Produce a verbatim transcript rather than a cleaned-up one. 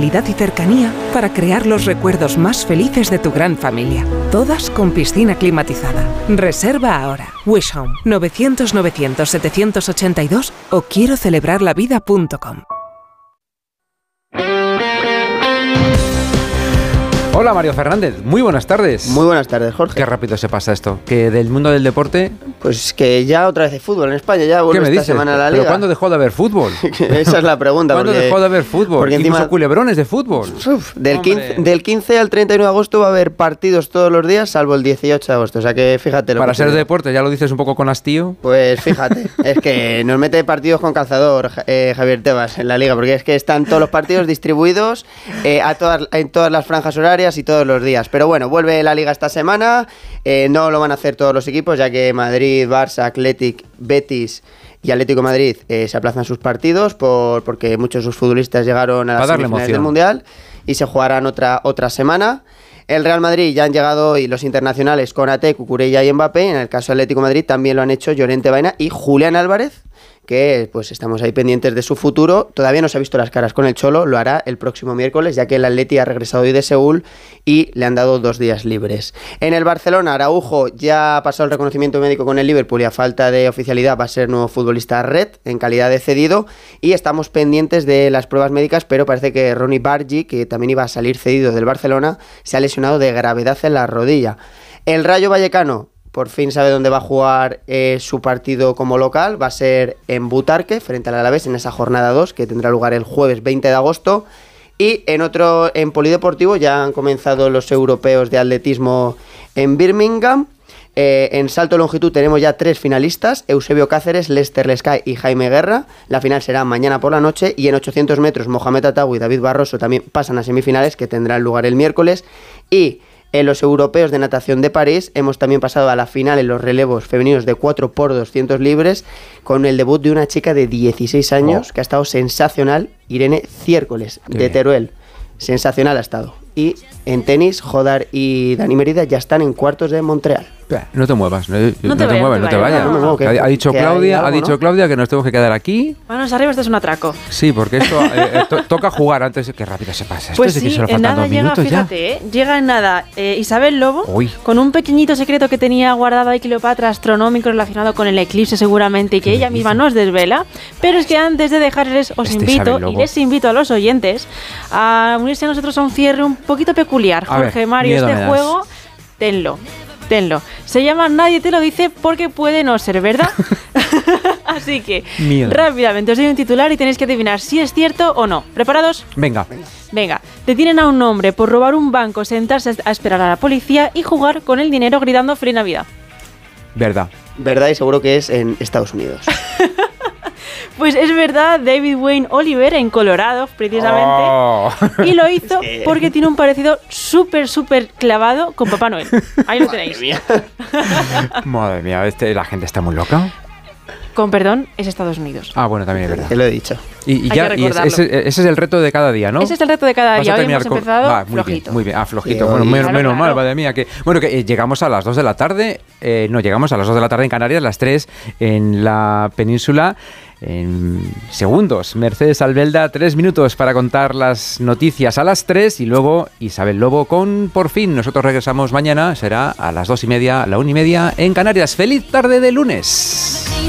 calidad y cercanía para crear los recuerdos más felices de tu gran familia. Todas con piscina climatizada. Reserva ahora. Wish Home novecientos novecientos setecientos ochenta y dos o quiero celebrar la vida punto com. Hola Mario Fernández, muy buenas tardes. Muy buenas tardes, Jorge. Qué rápido se pasa esto, que del mundo del deporte... Pues que ya otra vez hay fútbol en España, ya vuelve esta dices? semana a la Liga. ¿Pero cuándo dejó de haber fútbol? Esa es la pregunta. ¿Cuándo porque, dejó de haber fútbol? Porque Incluso encima, culebrones de fútbol. Uf, del, quince, del quince al treinta y nueve de agosto va a haber partidos todos los días, salvo el dieciocho de agosto, o sea que fíjate lo Para que ser tiene. deporte, ya lo dices un poco con hastío. Pues fíjate, es que nos mete partidos con calzador eh, Javier Tebas en la Liga, porque es que están todos los partidos distribuidos eh, a todas, en todas las franjas horarias y todos los días. Pero bueno, vuelve la Liga esta semana, eh, no lo van a hacer todos los equipos, ya que Madrid, Barça, Athletic, Betis y Atlético de Madrid eh, se aplazan sus partidos por, porque muchos de sus futbolistas llegaron a las semifinales del Mundial y se jugarán otra, otra semana. El Real Madrid ya han llegado hoy los internacionales Konaté, Cucurella y Mbappé. En el caso de Atlético de Madrid también lo han hecho Llorente Baena y Julián Álvarez, que pues estamos ahí pendientes de su futuro. Todavía no se ha visto las caras con el Cholo, lo hará el próximo miércoles, ya que el Atleti ha regresado hoy de Seúl y le han dado dos días libres. En el Barcelona, Araujo ya ha pasado el reconocimiento médico con el Liverpool y a falta de oficialidad va a ser nuevo futbolista red en calidad de cedido, y estamos pendientes de las pruebas médicas, pero parece que Ronny Bargi, que también iba a salir cedido del Barcelona, se ha lesionado de gravedad en la rodilla. El Rayo Vallecano por fin sabe dónde va a jugar eh, su partido como local. Va a ser en Butarque, frente al Alavés, en esa jornada dos, que tendrá lugar el jueves veinte de agosto. Y en otro, en Polideportivo, ya han comenzado los europeos de atletismo en Birmingham. Eh, en salto de longitud tenemos ya tres finalistas: Eusebio Cáceres, Lester Lescay y Jaime Guerra. La final será mañana por la noche. Y en ochocientos metros, Mohamed Atawu y David Barroso también pasan a semifinales, que tendrán lugar el miércoles. Y en los europeos de natación de París hemos también pasado a la final en los relevos femeninos de cuatro por doscientos libres, con el debut de una chica de dieciséis años, oh. que ha estado sensacional, Irene Ciércoles, Qué de bien. Teruel. Sensacional ha estado. Y en tenis, Jodar y Dani Merida ya están en cuartos de Montreal. No te muevas, no, no, te, no te vaya, muevas, no te vayas. No, no, ha, ha dicho Claudia, algo, ha dicho ¿no? Claudia que nos tenemos que quedar aquí. Manos arriba, esto es un atraco. Sí, porque esto eh, to, toca jugar antes. Qué rápido se pasa. Esto Pues es de sí, que solo en faltan nada dos llega, minutos fíjate, ya. ¿eh? Llega en nada eh, Isabel Lobo, Uy. con un pequeñito secreto que tenía guardado ahí Cleopatra, astronómico, relacionado con el eclipse seguramente, y que ella misma nos desvela. Pero es que antes de dejarles, os Este invito, y les invito a los oyentes a unirse a nosotros a un cierre un poquito peculiar. A Jorge, ver, Mario, miedo este me das. juego, tenlo. Tenlo. Se llama Nadie te lo dice porque puede no ser verdad. Así que, Miedo. rápidamente os doy un titular y tenéis que adivinar si es cierto o no. ¿Preparados? Venga. Venga, detienen a un hombre por robar un banco, sentarse a esperar a la policía y jugar con el dinero gritando Feliz Navidad. Verdad. Verdad, y seguro que es en Estados Unidos. Pues es verdad, David Wayne Oliver en Colorado, precisamente. Oh. Y lo hizo porque tiene un parecido súper, súper clavado con Papá Noel. Ahí lo tenéis. Madre mía. Madre mía, este, la gente está muy loca. Con perdón, es Estados Unidos. Ah, bueno, también es verdad. Te lo he dicho. Y, y Hay ya, que y es- recordarlo. ese, ese es el reto de cada día, ¿no? Ese es el reto de cada Vas a día. Hoy terminar hemos con- empezado Va, muy flojito. bien, muy bien. Ah, flojito. Y Bueno, hoy- menos, Claro, menos claro. mal, madre mía. Que, bueno, que eh, llegamos a las dos de la tarde. Eh, no, llegamos a las dos de la tarde en Canarias, las tres en la península. En segundos, Mercedes Albelda, tres minutos para contar las noticias a las tres, y luego Isabel Lobo con Por Fin. Nosotros regresamos mañana, será a las dos y media, a la una y media en Canarias. ¡Feliz tarde de lunes!